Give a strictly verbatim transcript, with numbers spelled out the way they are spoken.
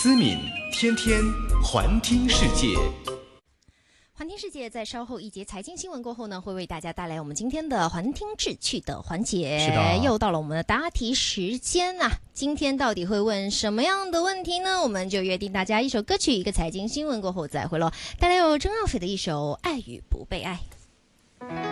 思敏，天天环听世界。 环听世界在稍后一节财经新闻过后呢，会为大家带来我们今天的环听智趣的环节。 是的， 又到了我们的答题时间啊！今天到底会问什么样的问题呢？我们就约定大家一首歌曲，一个财经新闻过后再回喽。带来有曾耀斐的一首《爱与不被爱》。